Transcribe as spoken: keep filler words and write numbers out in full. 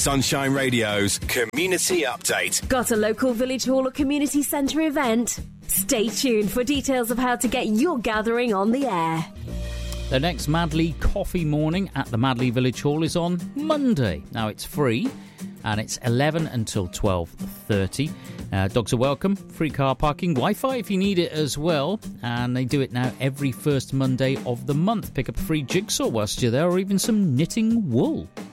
Sunshine Radio's Community Update. Got a local village hall or community centre event? Stay tuned for details of how to get your gathering on the air. The next Madley Coffee Morning at the Madley Village Hall is on Monday. Now, it's free and it's eleven until twelve thirty. Uh, dogs are welcome, free car parking, Wi-Fi if you need it as well. And they do it now every first Monday of the month. Pick up a free jigsaw whilst you're there, or even some knitting wool.